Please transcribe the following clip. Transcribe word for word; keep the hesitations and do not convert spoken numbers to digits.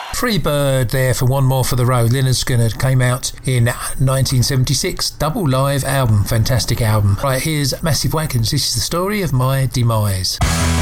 Free Bird there for One More for the Road. Lynyrd Skynyrd came out in nineteen seventy-six. Double live album. Fantastic album. Right, here's Massive Wagons. This is the story of my demise.